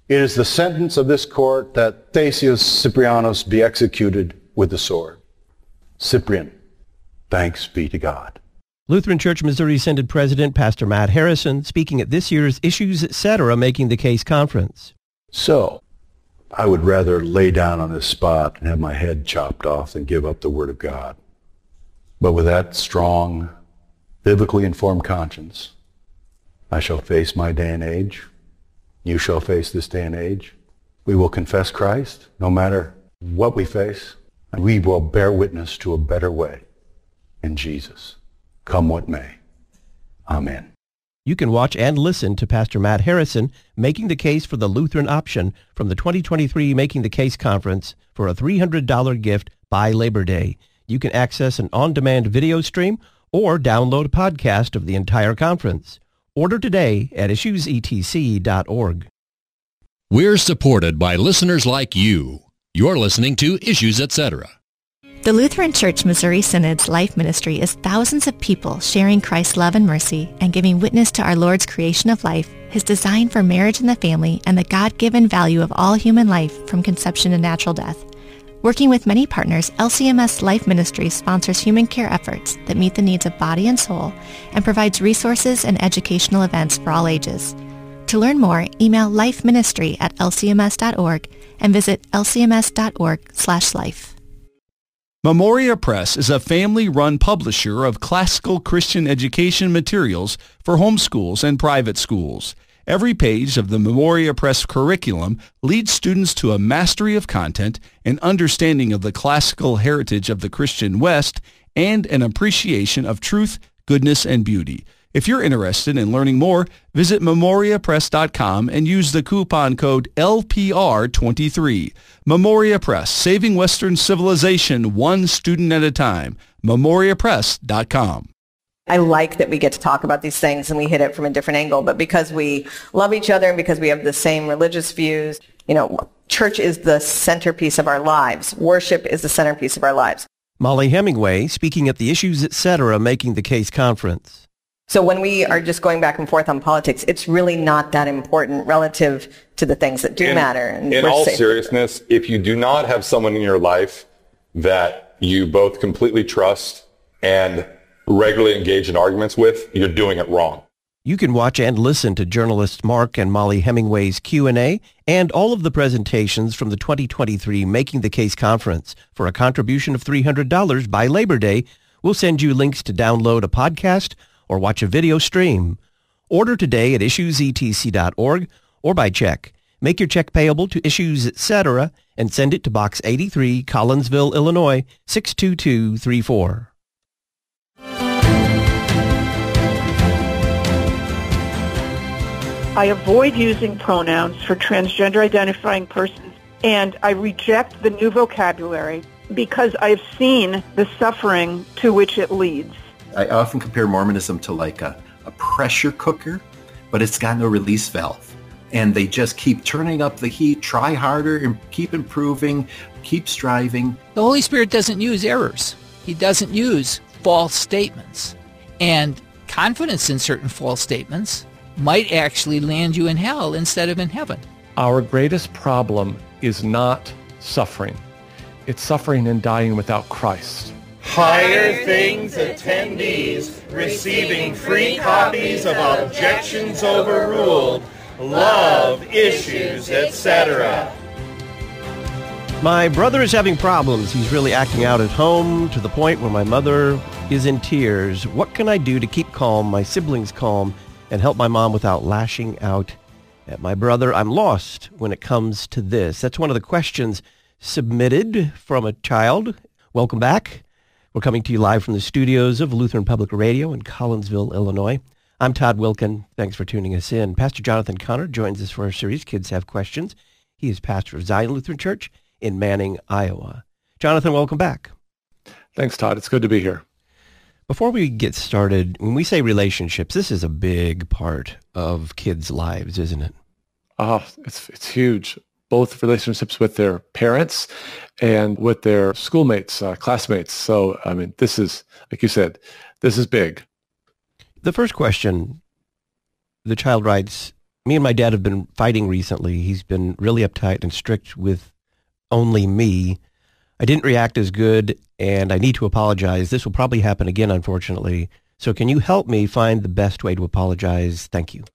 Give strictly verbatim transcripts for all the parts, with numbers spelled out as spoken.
It is the sentence of this court that Thasius Cyprianus be executed with the sword. Cyprian, thanks be to God. Lutheran Church Missouri Synod President Pastor Matt Harrison speaking at this year's Issues Etc. Making the Case conference. So, I would rather lay down on this spot and have my head chopped off than give up the Word of God. But with that strong, biblically informed conscience, I shall face my day and age. You shall face this day and age. We will confess Christ no matter what we face, and we will bear witness to a better way in Jesus, come what may. Amen. You can watch and listen to Pastor Matt Harrison making the case for the Lutheran option from the twenty twenty-three Making the Case Conference for a three hundred dollars gift by Labor Day. You can access an on-demand video stream or download a podcast of the entire conference. Order today at issues e t c dot org. We're supported by listeners like you. You're listening to Issues Etc. The Lutheran Church Missouri Synod's life ministry is thousands of people sharing Christ's love and mercy and giving witness to our Lord's creation of life, His design for marriage and the family, and the God-given value of all human life from conception to natural death. Working with many partners, L C M S Life Ministry sponsors human care efforts that meet the needs of body and soul and provides resources and educational events for all ages. To learn more, email lifeministry at l c m s dot org and visit l c m s dot org slash life. Memoria Press is a family-run publisher of classical Christian education materials for homeschools and private schools. Every page of the Memoria Press curriculum leads students to a mastery of content, an understanding of the classical heritage of the Christian West, and an appreciation of truth, goodness, and beauty. If you're interested in learning more, visit memoria press dot com and use the coupon code L P R twenty-three. Memoria Press, saving Western civilization one student at a time. memoria press dot com. I like that we get to talk about these things and we hit it from a different angle, but because we love each other and because we have the same religious views, you know, church is the centerpiece of our lives. Worship is the centerpiece of our lives. Molly Hemingway speaking at the Issues Etc. Making the Case conference. So when we are just going back and forth on politics, it's really not that important relative to the things that do in, matter. And in all safe. seriousness, if you do not have someone in your life that you both completely trust and regularly engage in arguments with, you're doing it wrong. You can watch and listen to journalists Mark and Molly Hemingway's Q and A and all of the presentations from the twenty twenty-three Making the Case conference for a contribution of three hundred dollars by Labor Day. We'll send you links to download a podcast or watch a video stream. Order today at issues e t c dot org or by check. Make your check payable to Issues Etc. and send it to Box eighty-three, Collinsville, Illinois, six two two three four. I avoid using pronouns for transgender identifying persons, and I reject the new vocabulary because I've seen the suffering to which it leads. I often compare Mormonism to like a, a pressure cooker, but it's got no release valve. And they just keep turning up the heat, try harder, and keep improving, keep striving. The Holy Spirit doesn't use errors. He doesn't use false statements. And confidence in certain false statements might actually land you in hell instead of in heaven. Our greatest problem is not suffering. It's suffering and dying without Christ. Higher Things attendees receiving free copies of Objections Overruled, Love Issues, et cetera. My brother is having problems. He's really acting out at home to the point where my mother is in tears. What can I do to keep calm, my siblings calm, and help my mom without lashing out at my brother? I'm lost when it comes to this. That's one of the questions submitted from a child. Welcome back. We're coming to you live from the studios of Lutheran Public Radio in Collinsville, Illinois. I'm Todd Wilkin. Thanks for tuning us in. Pastor Jonathan Connor joins us for our series, Kids Have Questions. He is pastor of Zion Lutheran Church in Manning, Iowa. Jonathan, welcome back. Thanks, Todd. It's good to be here. Before we get started, when we say relationships, this is a big part of kids' lives, isn't it? Oh, it's it's huge. Both relationships with their parents and with their schoolmates, uh, classmates. So, I mean, this is, like you said, this is big. The first question, the child writes, Me and my dad have been fighting recently. He's been really uptight and strict with only me. I didn't react as good, and I need to apologize. This will probably happen again, unfortunately. So can you help me find the best way to apologize? Thank you.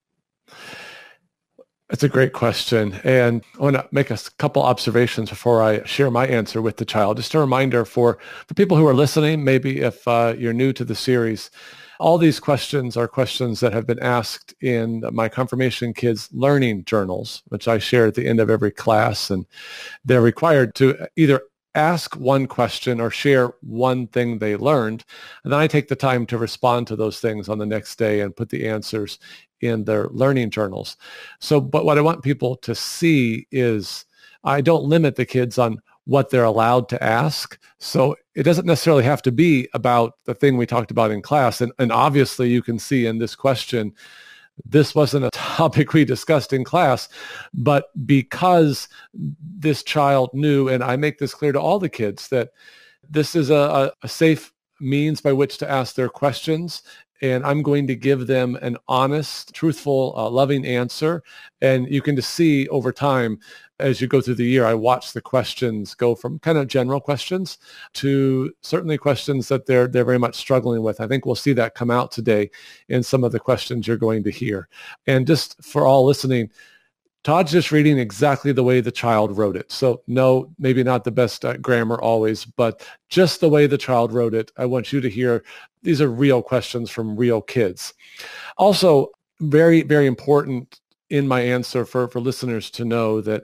That's a great question. And I want to make a couple observations before I share my answer with the child. Just a reminder for, for people who are listening, maybe if uh, you're new to the series, all these questions are questions that have been asked in my confirmation kids' learning journals, which I share at the end of every class. And they're required to either ask one question or share one thing they learned. And then I take the time to respond to those things on the next day and put the answers in their learning journals. So, but what I want people to see is I don't limit the kids on what they're allowed to ask. So it doesn't necessarily have to be about the thing we talked about in class. And, and obviously you can see in this question, this wasn't a topic we discussed in class, but because this child knew, and I make this clear to all the kids, that this is a, a safe means by which to ask their questions. And I'm going to give them an honest, truthful, uh, loving answer. And you can just see over time, as you go through the year, I watch the questions go from kind of general questions to certainly questions that they're they're very much struggling with. I think we'll see that come out today in some of the questions you're going to hear. And just for all listening, Todd's just reading exactly the way the child wrote it. So no, maybe not the best uh, grammar always, but just the way the child wrote it. I want you to hear these are real questions from real kids. Also, very, very important in my answer for, for listeners to know that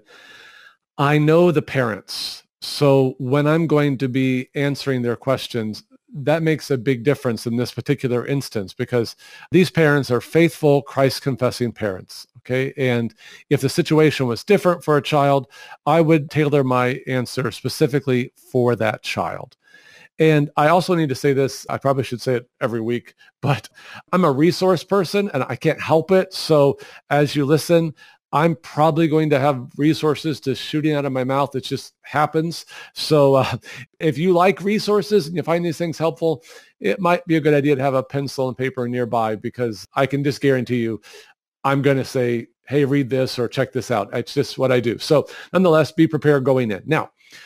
I know the parents. So when I'm going to be answering their questions, that makes a big difference in this particular instance because these parents are faithful, Christ-confessing parents. Okay. And if the situation was different for a child, I would tailor my answer specifically for that child. And I also need to say this, I probably should say it every week, but I'm a resource person and I can't help it. So as you listen, I'm probably going to have resources just shooting out of my mouth. It just happens. So uh, if you like resources and you find these things helpful, it might be a good idea to have a pencil and paper nearby because I can just guarantee you, I'm going to say, hey, read this or check this out. It's just what I do. So nonetheless, be prepared going in. Now,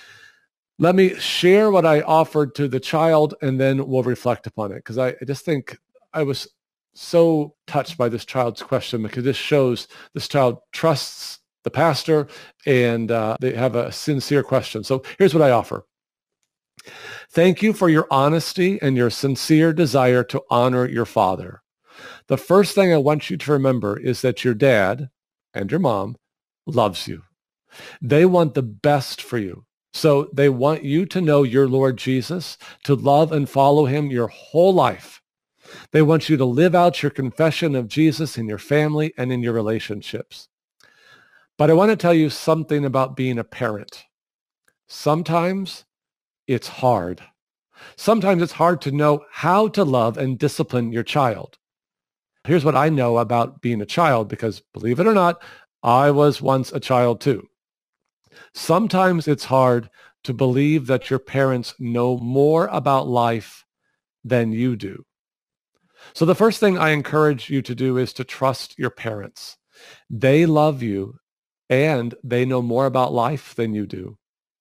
let me share what I offered to the child and then we'll reflect upon it because I, I just think I was so touched by this child's question because this shows this child trusts the pastor and uh, they have a sincere question. So here's what I offer. Thank you for your honesty and your sincere desire to honor your father. The first thing I want you to remember is that your dad and your mom loves you. They want the best for you. So they want you to know your Lord Jesus, to love and follow him your whole life. They want you to live out your confession of Jesus in your family and in your relationships. But I want to tell you something about being a parent. Sometimes it's hard. Sometimes it's hard to know how to love and discipline your child. Here's what I know about being a child, because believe it or not, I was once a child too. Sometimes it's hard to believe that your parents know more about life than you do. So the first thing I encourage you to do is to trust your parents. They love you and they know more about life than you do.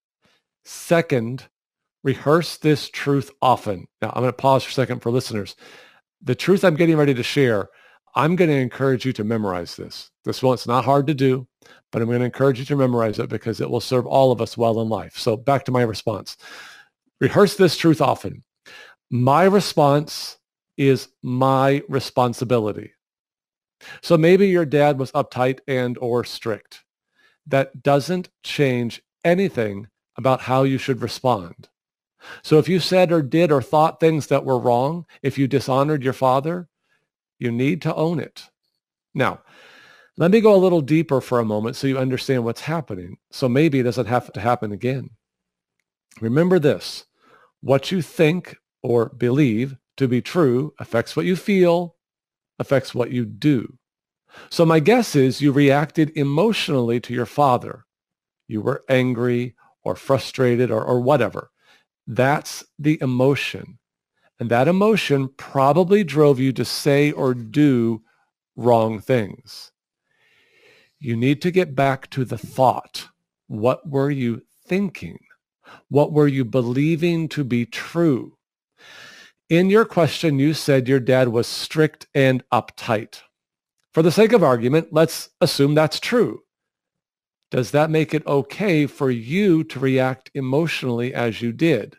Second, rehearse this truth often. Now, I'm going to pause for a second for listeners. The truth I'm getting ready to share, I'm going to encourage you to memorize this. This one's not hard to do, but I'm going to encourage you to memorize it because it will serve all of us well in life. So back to my response. Rehearse this truth often. My response is my responsibility. So maybe your dad was uptight and or strict. That doesn't change anything about how you should respond. So if you said or did or thought things that were wrong, if you dishonored your father, you need to own it. Now, let me go a little deeper for a moment so you understand what's happening. So maybe it doesn't have to happen again. Remember this, what you think or believe to be true affects what you feel, affects what you do. So my guess is you reacted emotionally to your father. You were angry or frustrated or, or whatever. That's the emotion. And that emotion probably drove you to say or do wrong things. You need to get back to the thought. What were you thinking? What were you believing to be true? In your question, you said your dad was strict and uptight. For the sake of argument, let's assume that's true. Does that make it okay for you to react emotionally as you did?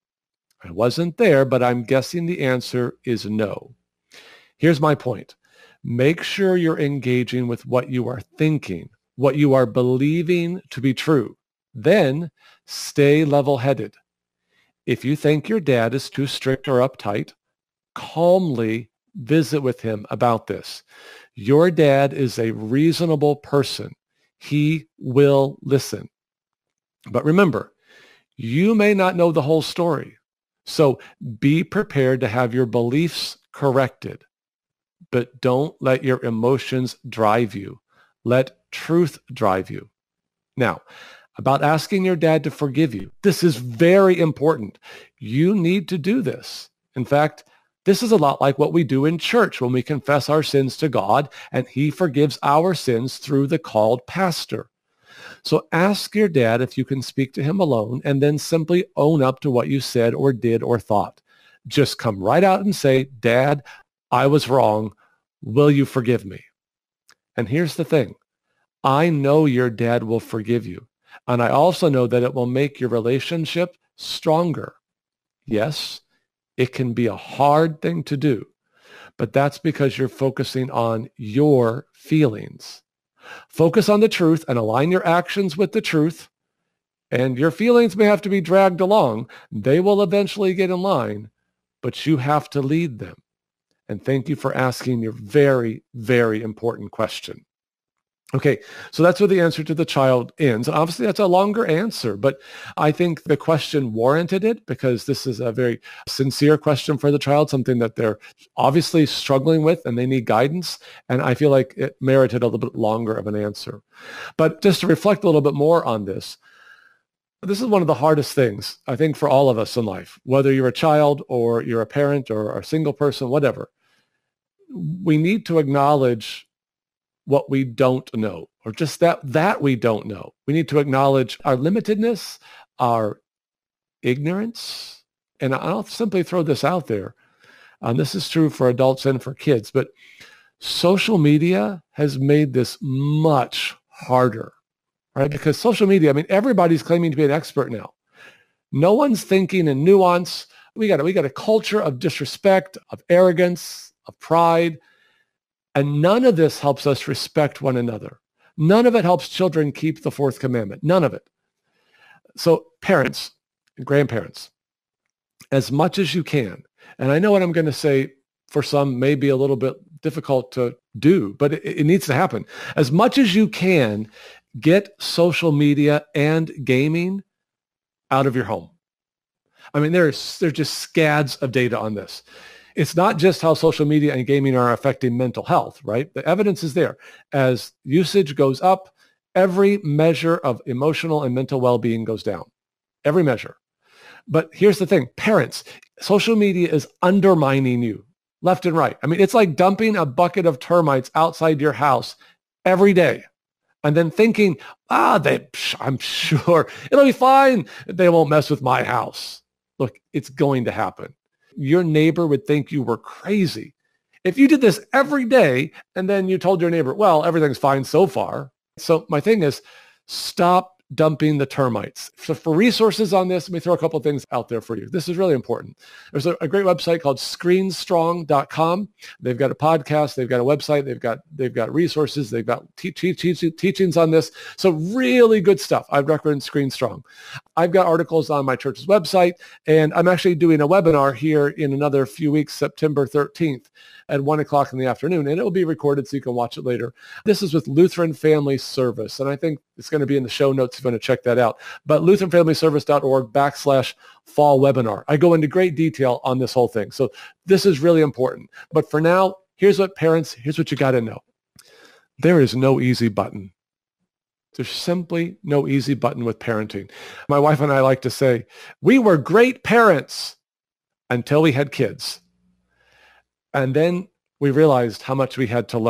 I wasn't there, but I'm guessing the answer is no. Here's my point. Make sure you're engaging with what you are thinking, what you are believing to be true. Then stay level-headed. If you think your dad is too strict or uptight, calmly visit with him about this. Your dad is a reasonable person. He will listen. But remember, you may not know the whole story. So be prepared to have your beliefs corrected. But don't let your emotions drive you. Let truth drive you. Now, about asking your dad to forgive you. This is very important. You need to do this. In fact, this is a lot like what we do in church when we confess our sins to God and he forgives our sins through the called pastor. So ask your dad if you can speak to him alone and then simply own up to what you said or did or thought. Just come right out and say, Dad, I was wrong. Will you forgive me? And here's the thing. I know your dad will forgive you. And I also know that it will make your relationship stronger. Yes, it can be a hard thing to do, but that's because you're focusing on your feelings. Focus on the truth and align your actions with the truth. And your feelings may have to be dragged along. They will eventually get in line, but you have to lead them. And thank you for asking your very, very important question. Okay, so that's where the answer to the child ends. And obviously, that's a longer answer, but I think the question warranted it because this is a very sincere question for the child, something that they're obviously struggling with and they need guidance. And I feel like it merited a little bit longer of an answer. But just to reflect a little bit more on this, this is one of the hardest things, I think, for all of us in life, whether you're a child or you're a parent or a single person, whatever. We need to acknowledge what we don't know, or just that that we don't know. We need to acknowledge our limitedness, our ignorance. And I'll simply throw this out there. And this is true for adults and for kids, but social media has made this much harder, right? Because social media, I mean, everybody's claiming to be an expert now. No one's thinking in nuance. We got, we got a culture of disrespect, of arrogance, of pride. And none of this helps us respect one another. None of it helps children keep the fourth commandment. None of it. So parents, grandparents, as much as you can, and I know what I'm going to say for some may be a little bit difficult to do, but it, it needs to happen. As much as you can, get social media and gaming out of your home. I mean, there's there's just scads of data on this. It's not just how social media and gaming are affecting mental health, right? The evidence is there. As usage goes up, every measure of emotional and mental well-being goes down. Every measure. But here's the thing, parents, social media is undermining you left and right. I mean, it's like dumping a bucket of termites outside your house every day and then thinking, ah, they, I'm sure it'll be fine. They won't mess with my house. Look, it's going to happen. Your neighbor would think you were crazy. If you did this every day and then you told your neighbor, well, everything's fine so far. So my thing is, stop dumping the termites. So for resources on this, let me throw a couple of things out there for you. This is really important. There's a, a great website called screen strong dot com. They've got a podcast. They've got a website. They've got they've got resources. They've got te- te- te- teachings on this. So really good stuff. I'd recommend ScreenStrong. I've got articles on my church's website, and I'm actually doing a webinar here in another few weeks, September thirteenth at one o'clock in the afternoon, and it will be recorded so you can watch it later. This is with Lutheran Family Service, and I think it's going to be in the show notes if you want to check that out. But lutheran family service dot org backslash fall webinar. I go into great detail on this whole thing. So this is really important. But for now, here's what parents, here's what you got to know. There is no easy button. There's simply no easy button with parenting. My wife and I like to say, we were great parents until we had kids. And then we realized how much we had to learn.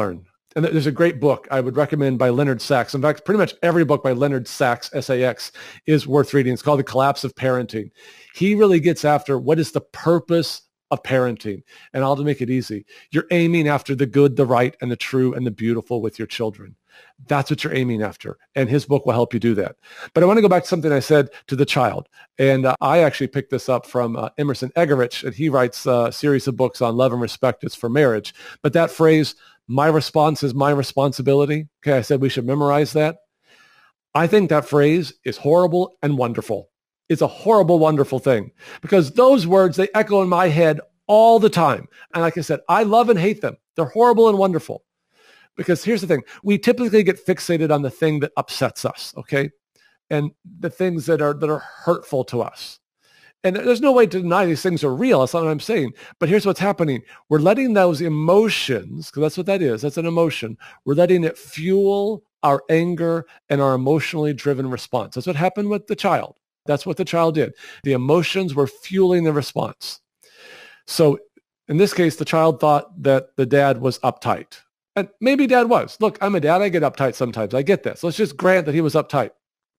And there's a great book I would recommend by Leonard Sachs. In fact, pretty much every book by Leonard Sachs, S A X, is worth reading. It's called The Collapse of Parenting. He really gets after what is the purpose of parenting. And I'll make it easy. You're aiming after the good, the right, and the true, and the beautiful with your children. That's what you're aiming after. And his book will help you do that. But I want to go back to something I said to the child. And uh, I actually picked this up from uh, Emerson Eggerichs, and he writes uh, a series of books on love and respect. It's for marriage. But that phrase, my response is my responsibility. Okay, I said we should memorize that. I think that phrase is horrible and wonderful. It's a horrible, wonderful thing because those words, they echo in my head all the time. And like I said, I love and hate them. They're horrible and wonderful. Because here's the thing, we typically get fixated on the thing that upsets us, okay? And the things that are that are hurtful to us. And there's no way to deny these things are real. That's not what I'm saying. But here's what's happening. We're letting those emotions, because that's what that is, that's an emotion, we're letting it fuel our anger and our emotionally driven response. That's what happened with the child. That's what the child did. The emotions were fueling the response. So in this case, the child thought that the dad was uptight. And maybe dad was. Look, I'm a dad. I get uptight sometimes. I get this. Let's just grant that he was uptight.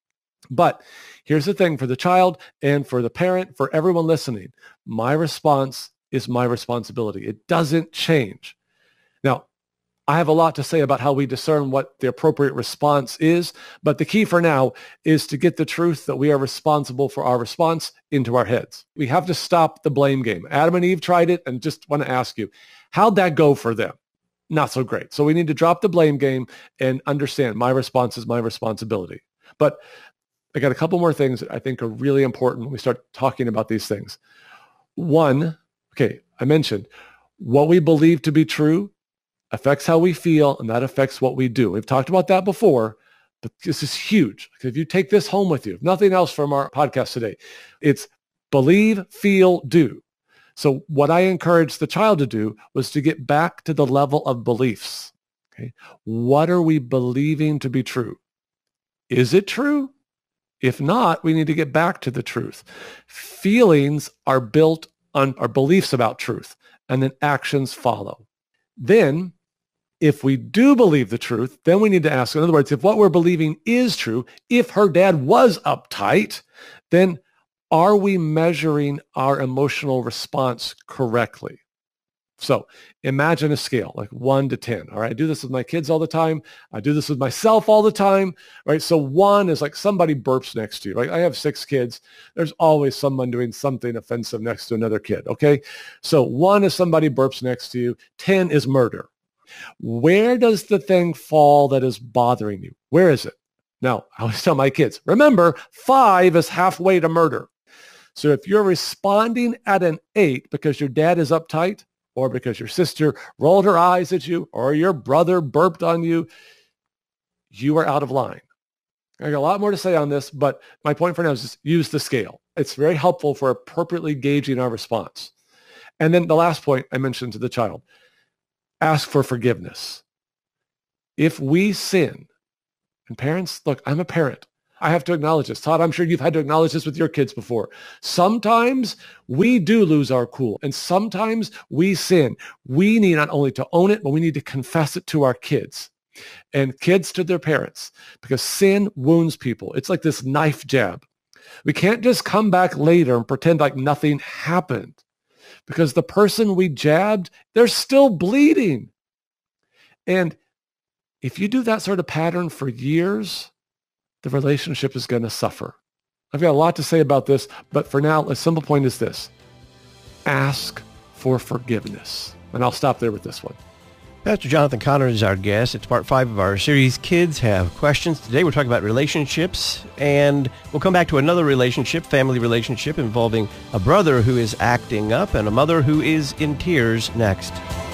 But here's the thing for the child and for the parent, for everyone listening. My response is my responsibility. It doesn't change. Now, I have a lot to say about how we discern what the appropriate response is. But the key for now is to get the truth that we are responsible for our response into our heads. We have to stop the blame game. Adam and Eve tried it, and just want to ask you, how'd that go for them? Not so great. So we need to drop the blame game and understand my response is my responsibility. But I got a couple more things that I think are really important when we start talking about these things. One, okay, I mentioned what we believe to be true affects how we feel, and that affects what we do. We've talked about that before, but this is huge. If you take this home with you, if nothing else from our podcast today, it's believe, feel, do. So what I encouraged the child to do was to get back to the level of beliefs. Okay? What are we believing to be true? Is it true? If not, we need to get back to the truth. Feelings are built on our beliefs about truth, and then actions follow. Then, if we do believe the truth, then we need to ask, in other words, if what we're believing is true, if her dad was uptight, then are we measuring our emotional response correctly? So imagine a scale like one to ten. All right. I do this with my kids all the time. I do this with myself all the time. Right. So one is like somebody burps next to you. Right. I have six kids. There's always someone doing something offensive next to another kid. Okay. So one is somebody burps next to you. ten is murder. Where does the thing fall that is bothering you? Where is it? Now, I always tell my kids, remember, five is halfway to murder. So if you're responding at an eight because your dad is uptight, or because your sister rolled her eyes at you, or your brother burped on you, you are out of line. I got a lot more to say on this, but my point for now is just use the scale. It's very helpful for appropriately gauging our response. And then the last point I mentioned to the child, ask for forgiveness. If we sin, and parents, look, I'm a parent. I have to acknowledge this. Todd, I'm sure you've had to acknowledge this with your kids before. Sometimes we do lose our cool, and sometimes we sin. We need not only to own it, but we need to confess it to our kids and kids to their parents, because sin wounds people. It's like this knife jab. We can't just come back later and pretend like nothing happened, because the person we jabbed, they're still bleeding. And if you do that sort of pattern for years, the relationship is going to suffer. I've got a lot to say about this, but for now, a simple point is this. Ask for forgiveness. And I'll stop there with this one. Pastor Jonathan Conner is our guest. It's part five of our series, Kids Have Questions. Today we're talking about relationships, and we'll come back to another relationship, family relationship, involving a brother who is acting up and a mother who is in tears next.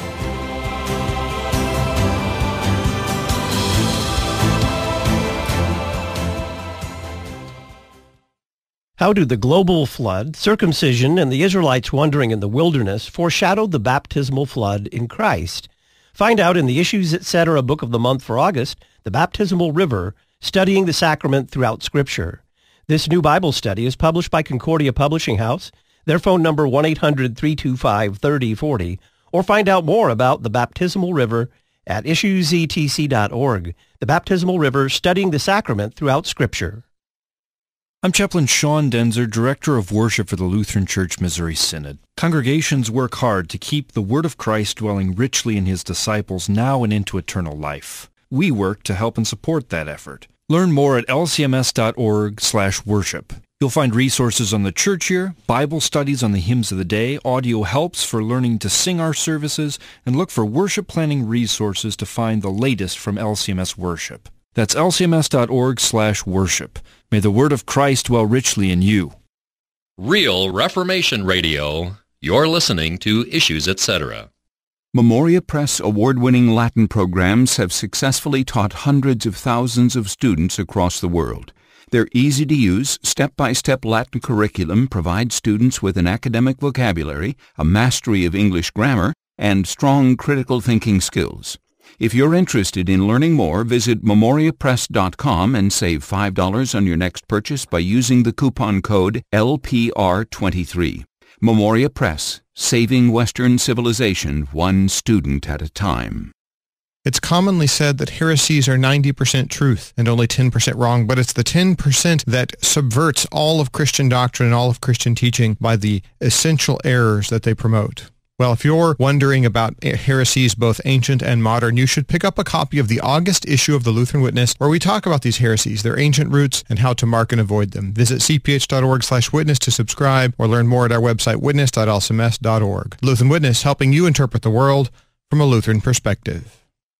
How do the global flood, circumcision, and the Israelites wandering in the wilderness foreshadow the baptismal flood in Christ? Find out in the Issues Etc. Book of the Month for August, The Baptismal River, Studying the Sacrament Throughout Scripture. This new Bible study is published by Concordia Publishing House. Their phone number one eight hundred, three two five, three oh four oh, or find out more about the baptismal river at issues e t c dot org. The Baptismal River, studying the sacrament throughout Scripture. I'm Chaplain Sean Denzer, Director of Worship for the Lutheran Church Missouri Synod. Congregations work hard to keep the Word of Christ dwelling richly in His disciples now and into eternal life. We work to help and support that effort. Learn more at l c m s dot org slash worship. You'll find resources on the church year, Bible studies on the hymns of the day, audio helps for learning to sing our services, and look for worship planning resources to find the latest from L C M S Worship. That's l c m s dot org slash worship. May the word of Christ dwell richly in you. Real Reformation Radio. You're listening to Issues, et cetera. Memoria Press award-winning Latin programs have successfully taught hundreds of thousands of students across the world. Their easy-to-use, step-by-step Latin curriculum provides students with an academic vocabulary, a mastery of English grammar, and strong critical thinking skills. If you're interested in learning more, visit memoria press dot com and save five dollars on your next purchase by using the coupon code L P R twenty-three. Memoria Press, saving Western civilization one student at a time. It's commonly said that heresies are ninety percent truth and only ten percent wrong, but it's the ten percent that subverts all of Christian doctrine and all of Christian teaching by the essential errors that they promote. Well, if you're wondering about heresies, both ancient and modern, you should pick up a copy of the August issue of the Lutheran Witness, where we talk about these heresies, their ancient roots, and how to mark and avoid them. Visit c p h dot org slash witness to subscribe, or learn more at our website, witness dot l c m s dot org. Lutheran Witness, helping you interpret the world from a Lutheran perspective.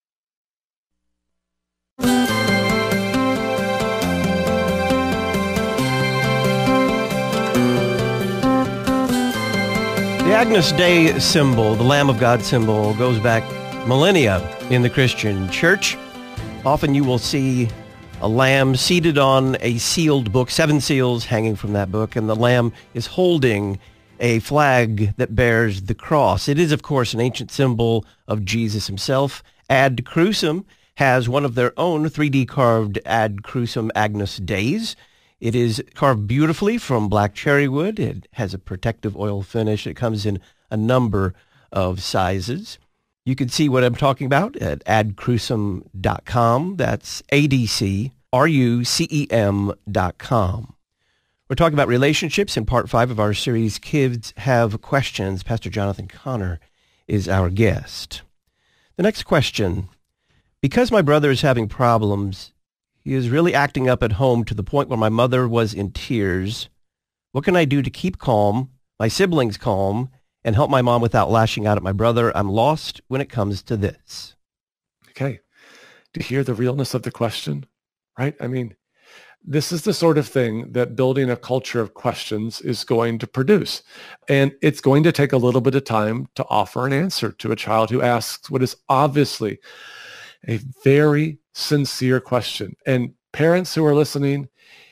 The Agnus Dei symbol, the Lamb of God symbol, goes back millennia in the Christian church. Often you will see a lamb seated on a sealed book, seven seals hanging from that book, and the lamb is holding a flag that bears the cross. It is, of course, an ancient symbol of Jesus himself. Ad Crucem has one of their own three D carved Ad Crucem Agnus Deis. It is carved beautifully from black cherry wood. It has a protective oil finish. It comes in a number of sizes. You can see what I'm talking about at ad crucem dot com. That's A D C R U C E M dot com. We're talking about relationships in part five of our series, Kids Have Questions. Pastor Jonathan Connor is our guest. The next question: because my brother is having problems, he is really acting up at home to the point where my mother was in tears. What can I do to keep calm, my siblings calm, and help my mom without lashing out at my brother? I'm lost when it comes to this. Okay. To hear the realness of the question, right? I mean, this is the sort of thing that building a culture of questions is going to produce. And it's going to take a little bit of time to offer an answer to a child who asks what is obviously a very sincere question. And parents who are listening,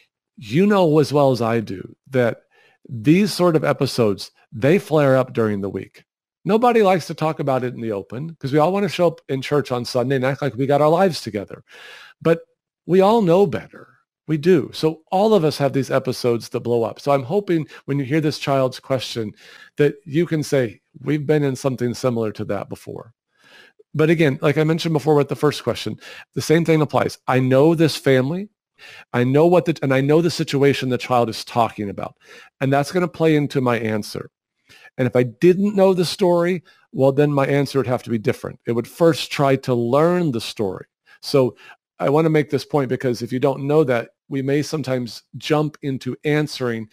you know as well as I do that these sort of episodes, they flare up during the week. Nobody likes to talk about it in the open because we all want to show up in church on Sunday and act like we got our lives together. But we all know better. We do. So all of us have these episodes that blow up. So I'm hoping when you hear this child's question that you can say, we've been in something similar to that before. But again, like I mentioned before with the first question, the same thing applies. I know this family. I know what the, and I know the situation the child is talking about. And that's going to play into my answer. And if I didn't know the story, well, then my answer would have to be different. It would first try to learn the story. So I want to make this point because if you don't know that, we may sometimes jump into answering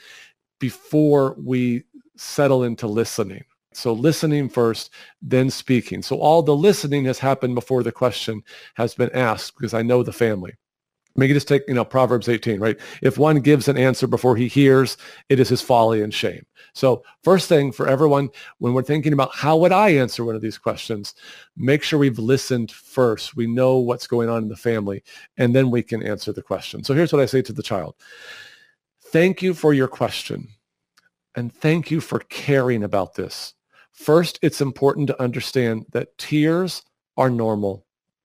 before we settle into listening. So listening first, then speaking. So all the listening has happened before the question has been asked because I know the family. Maybe just take, you know, Proverbs eighteen, right? If one gives an answer before he hears, it is his folly and shame. So first thing for everyone, when we're thinking about how would I answer one of these questions, make sure we've listened first. We know what's going on in the family, and then we can answer the question. So here's what I say to the child. Thank you for your question, and thank you for caring about this. First, it's important to understand that tears are normal.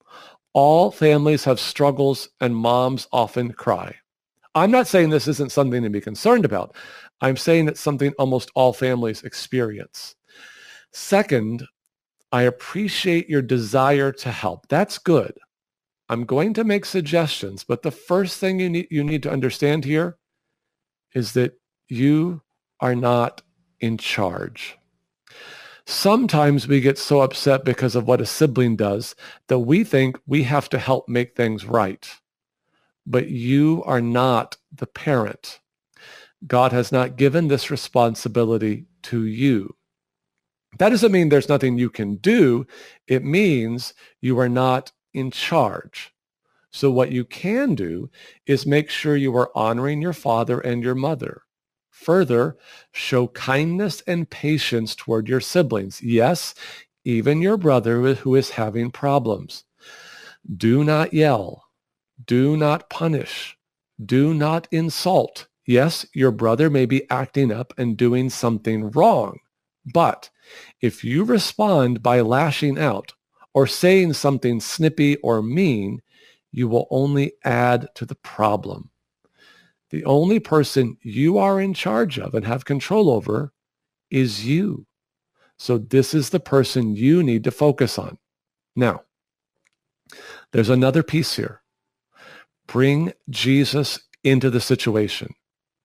All families have struggles and moms often cry. I'm not saying this isn't something to be concerned about. I'm saying it's something almost all families experience. Second, I appreciate your desire to help. That's good. I'm going to make suggestions, but the first thing you need, you need to understand here is that you are not in charge. Sometimes we get so upset because of what a sibling does that we think we have to help make things right. But you are not the parent. God has not given this responsibility to you. That doesn't mean there's nothing you can do. It means you are not in charge. So what you can do is make sure you are honoring your father and your mother. Further, show kindness and patience toward your siblings. Yes, even your brother who is having problems. Do not yell. Do not punish. Do not insult. Yes, your brother may be acting up and doing something wrong. But if you respond by lashing out or saying something snippy or mean, you will only add to the problem. The only person you are in charge of and have control over is you. So this is the person you need to focus on. Now, there's another piece here. Bring Jesus into the situation.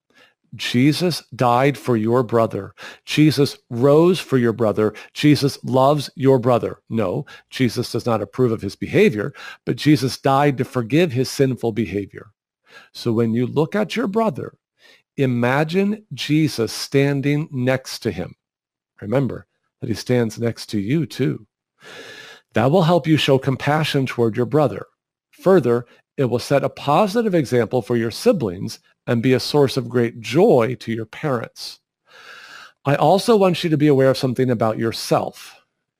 Jesus died for your brother. Jesus rose for your brother. Jesus loves your brother. No, Jesus does not approve of his behavior, but Jesus died to forgive his sinful behavior. So when you look at your brother, imagine Jesus standing next to him. Remember that he stands next to you too. That will help you show compassion toward your brother. Further, it will set a positive example for your siblings and be a source of great joy to your parents. I also want you to be aware of something about yourself.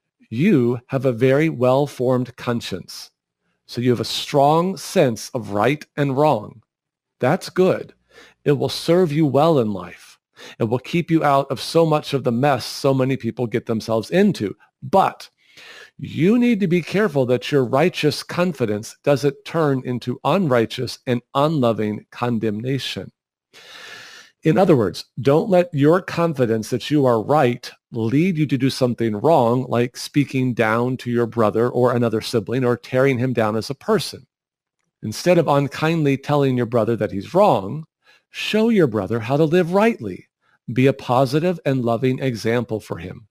You have a very well-formed conscience, so you have a strong sense of right and wrong. That's good. It will serve you well in life. It will keep you out of so much of the mess so many people get themselves into. But you need to be careful that your righteous confidence doesn't turn into unrighteous and unloving condemnation. In other words, don't let your confidence that you are right lead you to do something wrong, like speaking down to your brother or another sibling or tearing him down as a person. Instead of unkindly telling your brother that he's wrong, show your brother how to live rightly. Be a positive and loving example for him.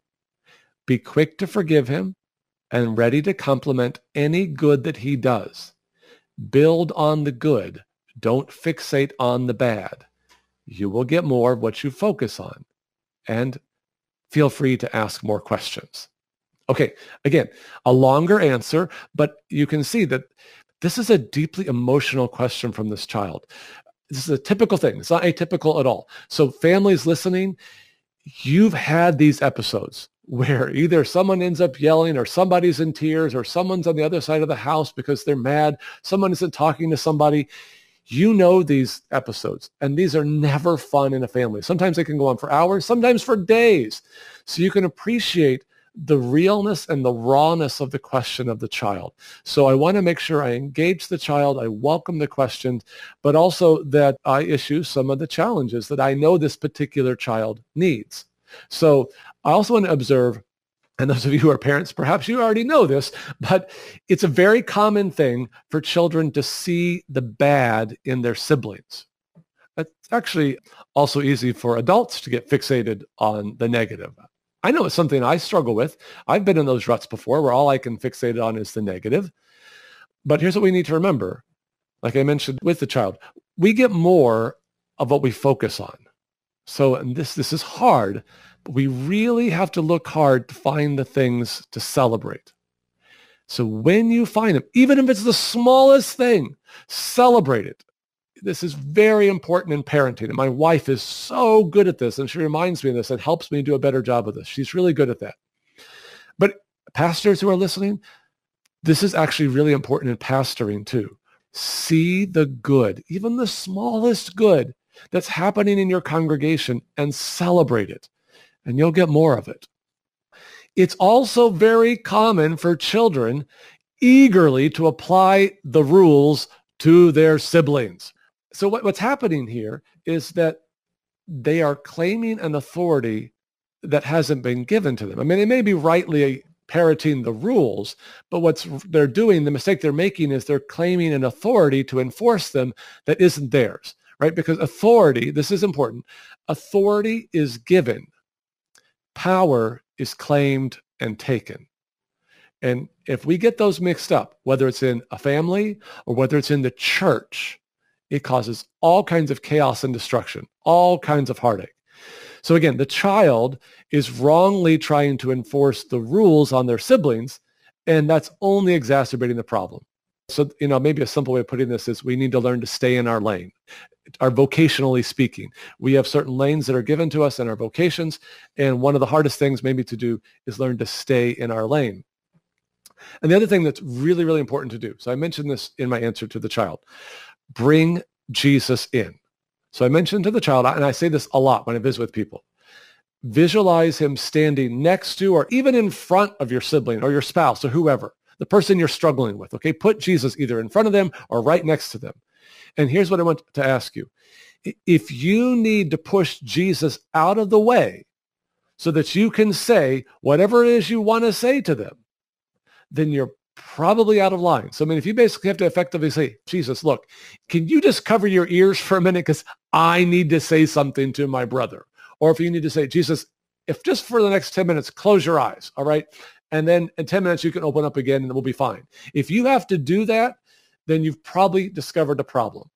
Be quick to forgive him and ready to compliment any good that he does. Build on the good. Don't fixate on the bad. You will get more of what you focus on. And feel free to ask more questions. Okay, again, a longer answer, but you can see that this is a deeply emotional question from this child. This is a typical thing. It's not atypical at all. So families listening, you've had these episodes where either someone ends up yelling or somebody's in tears or someone's on the other side of the house because they're mad. Someone isn't talking to somebody. You know these episodes, and these are never fun in a family. Sometimes they can go on for hours, sometimes for days. So you can appreciate the realness and the rawness of the question of the child. So I want to make sure I engage the child, I welcome the questions, but also that I issue some of the challenges that I know this particular child needs. So I also want to observe, and those of you who are parents, perhaps you already know this, but it's a very common thing for children to see the bad in their siblings. It's actually also easy for adults to get fixated on the negative. I know it's something I struggle with. I've been in those ruts before where all I can fixate on is the negative. But here's what we need to remember. Like I mentioned with the child, we get more of what we focus on. So and this, this is hard, but we really have to look hard to find the things to celebrate. So when you find them, even if it's the smallest thing, celebrate it. This is very important in parenting. And my wife is so good at this, and she reminds me of this and helps me do a better job of this. She's really good at that. But pastors who are listening, this is actually really important in pastoring too. See the good, even the smallest good that's happening in your congregation, and celebrate it, and you'll get more of it. It's also very common for children eagerly to apply the rules to their siblings. So what, what's happening here is that they are claiming an authority that hasn't been given to them. I mean, they may be rightly parroting the rules, but what's they're doing, the mistake they're making is they're claiming an authority to enforce them that isn't theirs, right? Because authority, this is important, authority is given. Power is claimed and taken. And if we get those mixed up, whether it's in a family or whether it's in the church, it causes all kinds of chaos and destruction, all kinds of heartache. So again, the child is wrongly trying to enforce the rules on their siblings, and that's only exacerbating the problem. So, you know, maybe a simple way of putting this is we need to learn to stay in our lane. Our vocationally speaking, we have certain lanes that are given to us in our vocations, and one of the hardest things maybe to do is learn to stay in our lane. And the other thing that's really, really important to do, so I mentioned this in my answer to the child, bring Jesus in. So I mentioned to the child, and I say this a lot when I visit with people, visualize him standing next to or even in front of your sibling or your spouse or whoever, the person you're struggling with, okay? Put Jesus either in front of them or right next to them. And here's what I want to ask you. If you need to push Jesus out of the way so that you can say whatever it is you want to say to them, then you're probably out of line. So, I mean, if you basically have to effectively say, Jesus, look, can you just cover your ears for a minute because I need to say something to my brother? Or if you need to say, Jesus, if just for the next ten minutes, close your eyes, all right? And then in ten minutes, you can open up again and it will be fine. If you have to do that, then you've probably discovered a problem.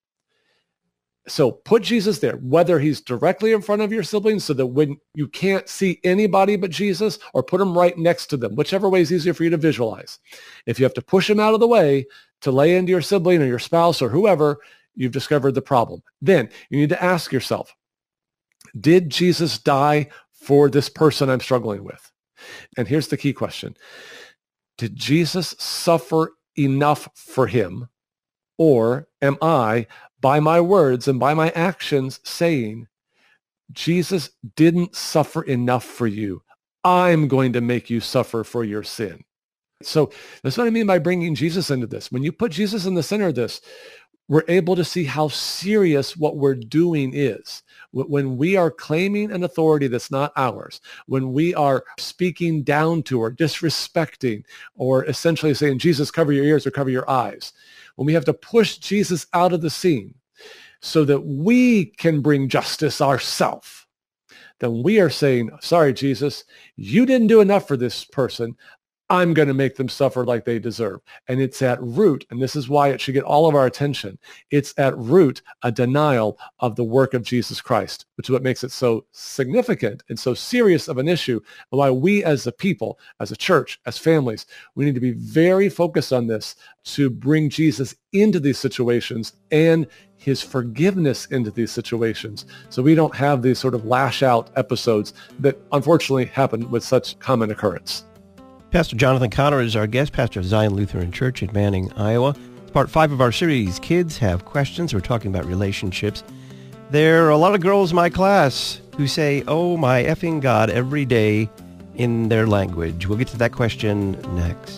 So put Jesus there, whether he's directly in front of your siblings so that when you can't see anybody but Jesus, or put him right next to them, whichever way is easier for you to visualize. If you have to push him out of the way to lay into your sibling or your spouse or whoever, you've discovered the problem. Then you need to ask yourself, did Jesus die for this person I'm struggling with? And here's the key question. Did Jesus suffer enough for him? Or am I, by my words and by my actions, saying, Jesus didn't suffer enough for you. I'm going to make you suffer for your sin. So that's what I mean by bringing Jesus into this. When you put Jesus in the center of this, we're able to see how serious what we're doing is. When we are claiming an authority that's not ours, when we are speaking down to or disrespecting or essentially saying, Jesus, cover your ears or cover your eyes, when we have to push Jesus out of the scene so that we can bring justice ourselves, then we are saying, sorry, Jesus, you didn't do enough for this person. I'm going to make them suffer like they deserve. And it's at root, and this is why it should get all of our attention, it's at root a denial of the work of Jesus Christ, which is what makes it so significant and so serious of an issue, and why we as a people, as a church, as families, we need to be very focused on this to bring Jesus into these situations and his forgiveness into these situations, so we don't have these sort of lash out episodes that unfortunately happen with such common occurrence. Pastor Jonathan Conner is our guest, pastor of Zion Lutheran Church in Manning, Iowa. It's part five of our series, Kids Have Questions. We're talking about relationships. There are a lot of girls in my class who say, oh my effing God, every day in their language. We'll get to that question next.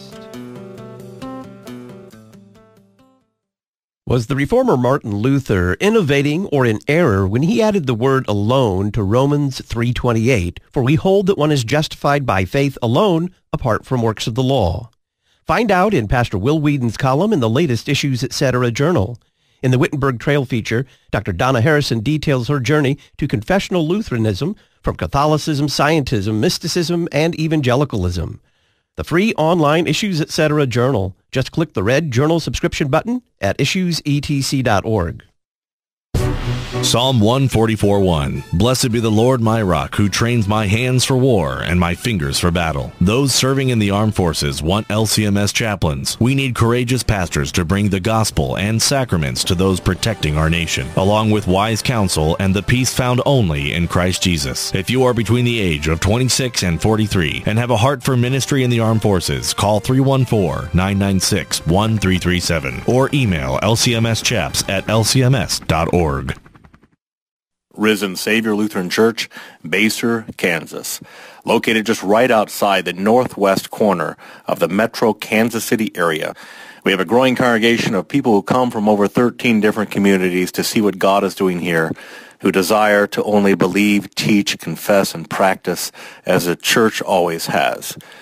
Was the reformer Martin Luther innovating or in error when he added the word alone to Romans three twenty-eight, for we hold that one is justified by faith alone, apart from works of the law? Find out in Pastor Will Whedon's column in the latest Issues Etc. journal. In the Wittenberg Trail feature, Doctor Donna Harrison details her journey to confessional Lutheranism from Catholicism, Scientism, mysticism, and evangelicalism. The free online Issues Etc. journal. Just click the red journal subscription button at issues e t c dot org. Psalm one forty-four one. Blessed be the Lord my rock, who trains my hands for war and my fingers for battle. Those serving in the armed forces want L C M S chaplains. We need courageous pastors to bring the gospel and sacraments to those protecting our nation, along with wise counsel and the peace found only in Christ Jesus. If you are between the age of twenty-six and forty-three and have a heart for ministry in the armed forces, call three one four, nine nine six, one three three seven or email l c m s chaps at l c m s dot org. Risen Savior Lutheran Church, Basehor, Kansas, located just right outside the northwest corner of the metro Kansas City area. We have a growing congregation of people who come from over thirteen different communities to see what God is doing here, who desire to only believe, teach, confess, and practice as the church always has.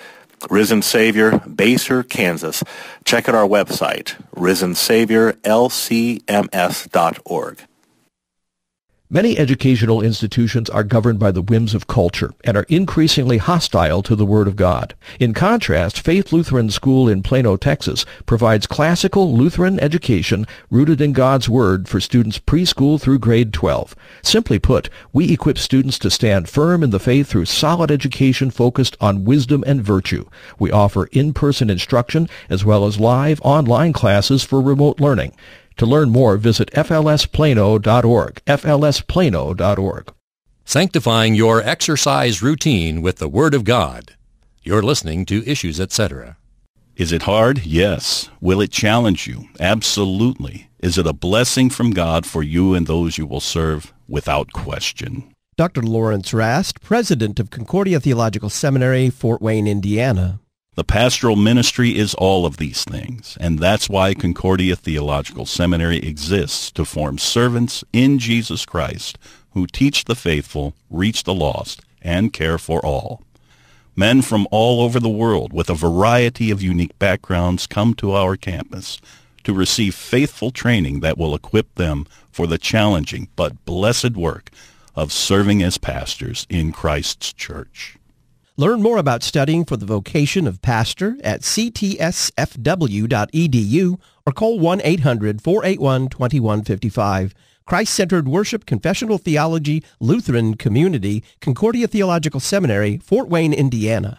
Risen Savior, Basehor, Kansas. Check out our website, risen savior l c m s dot org. Many educational institutions are governed by the whims of culture and are increasingly hostile to the Word of God. In contrast, Faith Lutheran School in Plano, Texas, provides classical Lutheran education rooted in God's Word for students preschool through grade twelve. Simply put, we equip students to stand firm in the faith through solid education focused on wisdom and virtue. We offer in-person instruction as well as live online classes for remote learning. To learn more, visit f l s plano dot org, f l s plano dot org. Sanctifying your exercise routine with the Word of God. You're listening to Issues, et cetera. Is it hard? Yes. Will it challenge you? Absolutely. Is it a blessing from God for you and those you will serve? Without question. Doctor Lawrence Rast, president of Concordia Theological Seminary, Fort Wayne, Indiana. The pastoral ministry is all of these things, and that's why Concordia Theological Seminary exists, to form servants in Jesus Christ who teach the faithful, reach the lost, and care for all. Men from all over the world with a variety of unique backgrounds come to our campus to receive faithful training that will equip them for the challenging but blessed work of serving as pastors in Christ's church. Learn more about studying for the vocation of pastor at c t s f w dot e d u or call one eight hundred, four eight one, two one five five. Christ-Centered Worship, Confessional Theology, Lutheran Community, Concordia Theological Seminary, Fort Wayne, Indiana.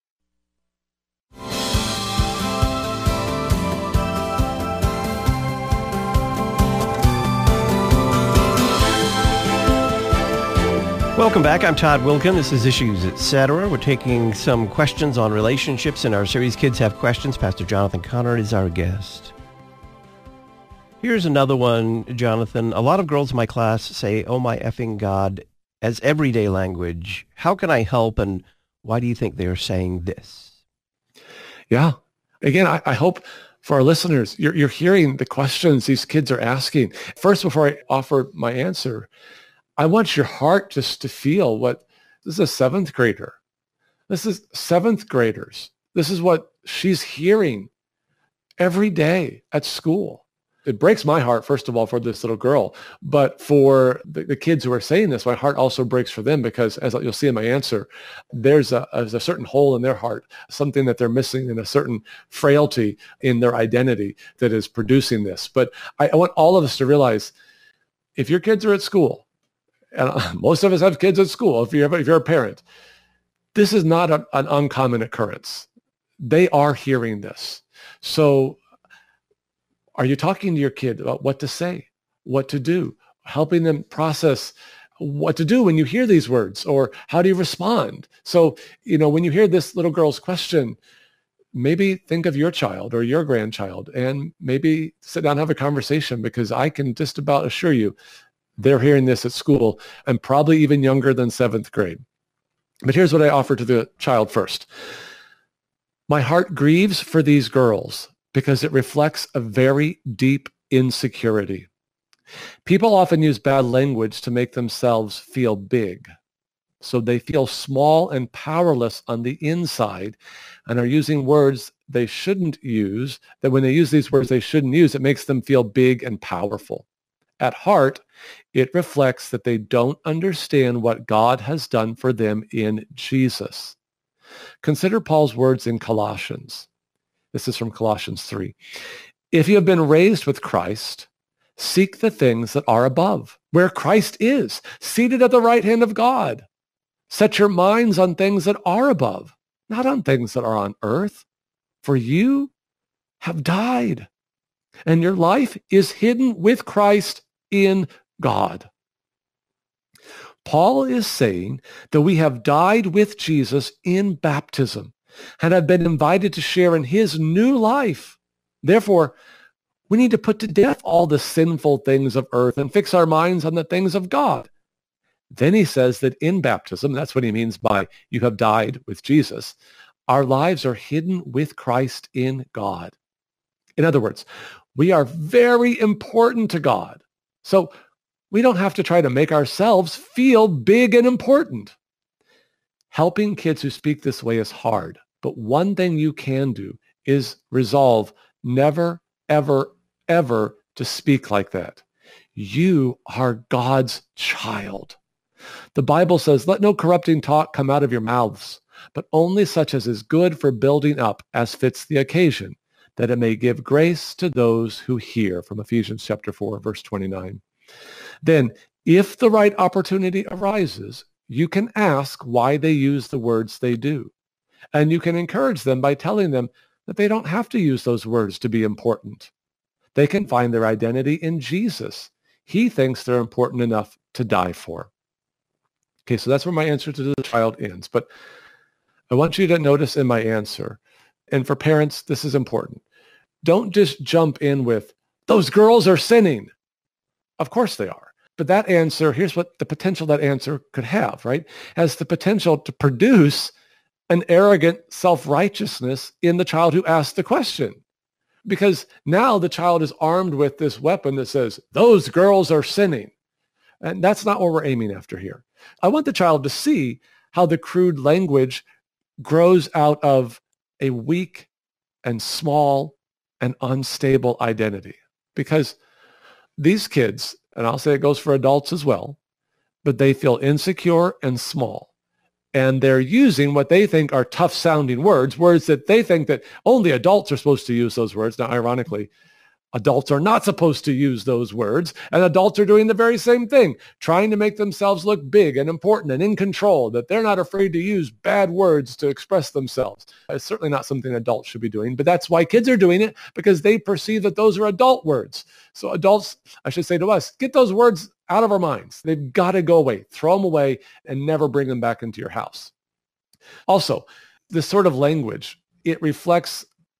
Welcome back. I'm Todd Wilkin. This is Issues, et cetera. We're taking some questions on relationships in our series, Kids Have Questions. Pastor Jonathan Conner is our guest. Here's another one, Jonathan. A lot of girls in my class say, "Oh my effing God," as everyday language. How can I help, and why do you think they are saying this? Yeah. Again, I, I hope for our listeners, you're, you're hearing the questions these kids are asking. First, before I offer my answer, I want your heart just to feel what, this is a seventh grader. This is seventh graders. This is what she's hearing every day at school. It breaks my heart, first of all, for this little girl, but for the, the kids who are saying this, my heart also breaks for them because, as you'll see in my answer, there's a, there's a certain hole in their heart, something that they're missing, and a certain frailty in their identity that is producing this. But I, I want all of us to realize, if your kids are at school, and most of us have kids at school, if you're, if you're a parent, this is not a, an uncommon occurrence. They are hearing this. So are you talking to your kid about what to say, what to do, helping them process what to do when you hear these words, or how do you respond? So, you know, when you hear this little girl's question, maybe think of your child or your grandchild and maybe sit down and have a conversation, because I can just about assure you they're hearing this at school, and probably even younger than seventh grade. But here's what I offer to the child first. My heart grieves for these girls because it reflects a very deep insecurity. People often use bad language to make themselves feel big. So they feel small and powerless on the inside and are using words they shouldn't use, that when they use these words they shouldn't use, it makes them feel big and powerful. At heart, it reflects that they don't understand what God has done for them in Jesus. Consider Paul's words in Colossians. This is from Colossians three. If you have been raised with Christ, seek the things that are above, where Christ is, seated at the right hand of God. Set your minds on things that are above, not on things that are on earth. For you have died, and your life is hidden with Christ in God. Paul is saying that we have died with Jesus in baptism and have been invited to share in his new life. Therefore, we need to put to death all the sinful things of earth and fix our minds on the things of God. Then he says that in baptism, that's what he means by you have died with Jesus, our lives are hidden with Christ in God. In other words, we are very important to God. So we don't have to try to make ourselves feel big and important. Helping kids who speak this way is hard, But one thing you can do is resolve never, ever, ever to speak like that. You are God's child. The Bible says, let no corrupting talk come out of your mouths, but only such as is good for building up as fits the occasion, that it may give grace to those who hear, from Ephesians chapter four, verse twenty-nine. Then, if the right opportunity arises, you can ask why they use the words they do. And you can encourage them by telling them that they don't have to use those words to be important. They can find their identity in Jesus. He thinks they're important enough to die for. Okay, so that's where my answer to the child ends. But I want you to notice in my answer, and for parents, this is important. Don't just jump in with, those girls are sinning. Of course they are. But that answer, here's what the potential that answer could have, right? Has the potential to produce an arrogant self-righteousness in the child who asked the question. Because now the child is armed with this weapon that says, those girls are sinning. And that's not what we're aiming after here. I want the child to see how the crude language grows out of a weak and small and unstable identity. Because these kids, and I'll say it goes for adults as well, but they feel insecure and small. And they're using what they think are tough-sounding words, words that they think that only adults are supposed to use those words. Now, ironically, adults are not supposed to use those words, and adults are doing the very same thing, trying to make themselves look big and important and in control, that they're not afraid to use bad words to express themselves. It's certainly not something adults should be doing, but that's why kids are doing it, because they perceive that those are adult words. So adults, I should say to us, get those words out of our minds. They've got to go away. Throw them away and never bring them back into your house. Also, this sort of language, it reflects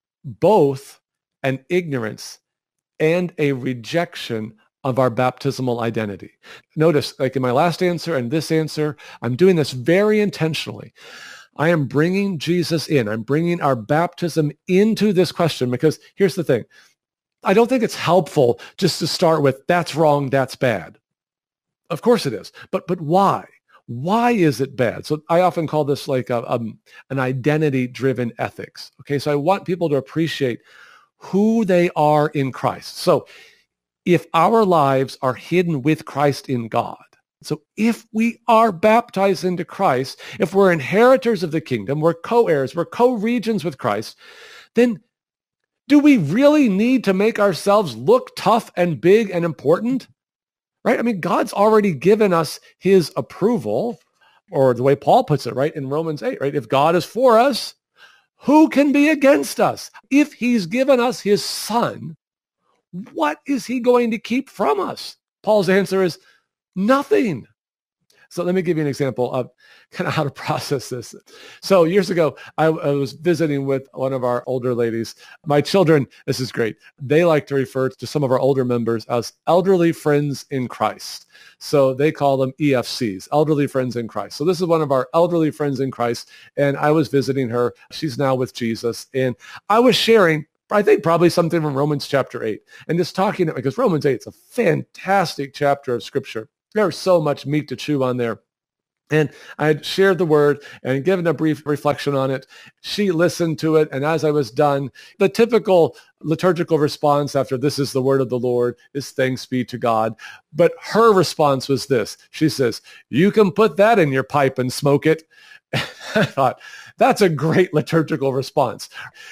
both an ignorance and a rejection of our baptismal identity. Notice, like in my last answer and this answer, I'm doing this very intentionally. I am bringing Jesus in. I'm bringing our baptism into this question, because here's the thing. I don't think it's helpful just to start with, that's wrong, that's bad. Of course it is. But but why? Why is it bad? So I often call this like a, um, an identity-driven ethics. Okay, so I want people to appreciate who they are in Christ. So if our lives are hidden with Christ in God, so if we are baptized into Christ, if we're inheritors of the kingdom, we're co-heirs, we're co-regents with Christ, then do we really need to make ourselves look tough and big and important? Right? I mean, God's already given us his approval, or the way Paul puts it, right, in Romans eight, right? If God is for us, who can be against us? If he's given us his son, what is he going to keep from us? Paul's answer is nothing. So let me give you an example of kind of how to process this. So years ago, I, I was visiting with one of our older ladies. My children, this is great. They like to refer to some of our older members as elderly friends in Christ. So they call them E F Cs, elderly friends in Christ. So this is one of our elderly friends in Christ. And I was visiting her. She's now with Jesus. And I was sharing, I think probably something from Romans chapter eight. And just talking, because Romans eight is a fantastic chapter of scripture. There's so much meat to chew on there. And I had shared the word and given a brief reflection on it. She listened to it. And as I was done, the typical liturgical response after this is the word of the Lord is thanks be to God. But her response was this. She says, you can put that in your pipe and smoke it. I thought, that's a great liturgical response.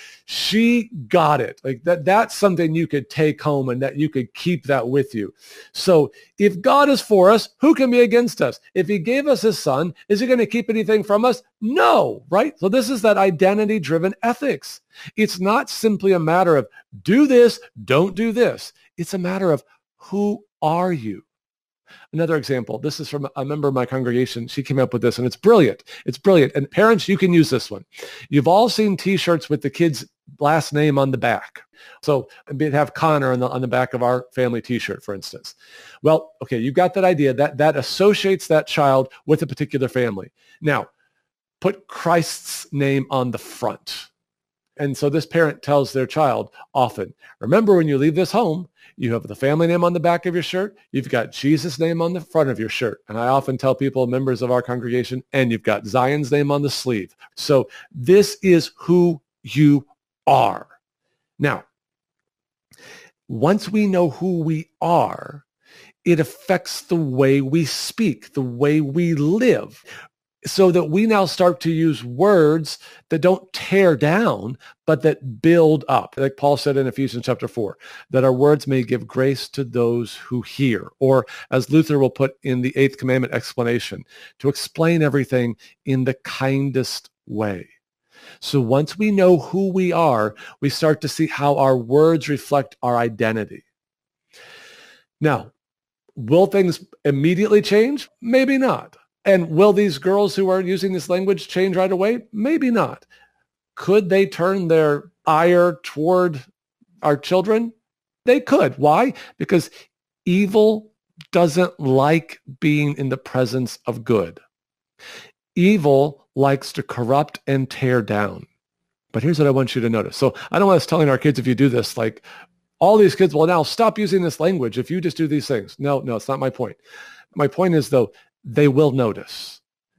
She got it. Like that, that's something you could take home and that you could keep that with you. So if God is for us, who can be against us? If he gave us his son, is he going to keep anything from us? No, right? So this is that identity-driven ethics. It's not simply a matter of do this, don't do this. It's a matter of who are you? Another example, this is from a member of my congregation. She came up with this, and it's brilliant. It's brilliant. And parents, you can use this one. You've all seen T-shirts with the kid's last name on the back. So we'd have Connor on the, on the back of our family T-shirt, for instance. Well, okay, you've got that idea. That, that associates that child with a particular family. Now, put Christ's name on the front. And so this parent tells their child often, remember when you leave this home, You have the family name on the back of your shirt. You've got Jesus' name on the front of your shirt. And I often tell people, members of our congregation, and you've got Zion's name on the sleeve. So this is who you are. Now, once we know who we are, it affects the way we speak, the way we live, so that we now start to use words that don't tear down, but that build up. Like Paul said in Ephesians chapter four, that our words may give grace to those who hear. Or as Luther will put in the Eighth Commandment explanation, to explain everything in the kindest way. So once we know who we are, we start to see how our words reflect our identity. Now, will things immediately change? Maybe not. And will these girls who are using this language change right away? Maybe not. Could they turn their ire toward our children? They could. Why? Because evil doesn't like being in the presence of good. Evil likes to corrupt and tear down. But here's what I want you to notice. So I don't want us telling our kids, if you do this, like all these kids will now stop using this language if you just do these things. No, no, it's not my point. My point is, though, they will notice,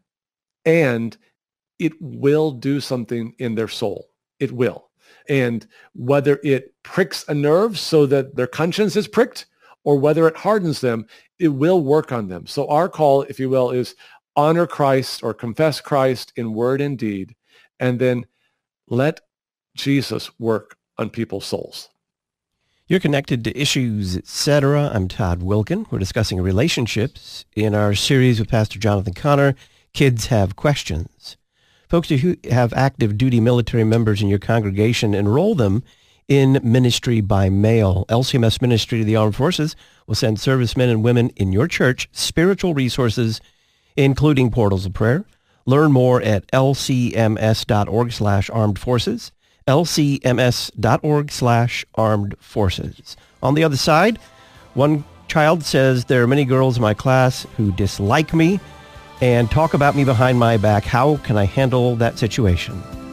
and it will do something in their soul. It will. And whether it pricks a nerve so that their conscience is pricked, or whether it hardens them, it will work on them. So our call, if you will, is honor Christ or confess Christ in word and deed, and then let Jesus work on people's souls. You're connected to Issues, et cetera. I'm Todd Wilkin. We're discussing relationships in our series with Pastor Jonathan Connor, Kids Have Questions. Folks, if you have active duty military members in your congregation, enroll them in ministry by mail. L C M S Ministry to the Armed Forces will send servicemen and women in your church spiritual resources, including portals of prayer. Learn more at lcms.org slash armed forces. lcms.org slash armed forces. On the other side, one child says, there are many girls in my class who dislike me and talk about me behind my back. How can I handle that situation?